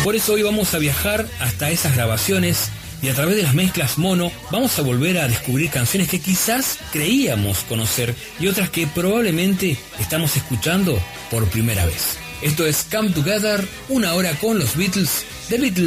Por eso hoy vamos a viajar hasta esas grabaciones y a través de las mezclas mono vamos a volver a descubrir canciones que quizás creíamos conocer y otras que probablemente estamos escuchando por primera vez. Esto es Come Together, una hora con los Beatles, The Beatles